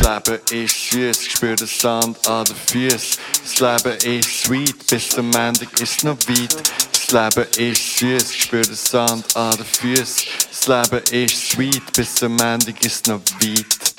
Das Leben ist süß, ich spür den Sand an den Füßen. Das Leben ist sweet, bis am Ende ist noch weit. Das Leben ist süß, ich spür den Sand an den Füßen. Das Leben ist sweet, bis am Ende ist noch weit.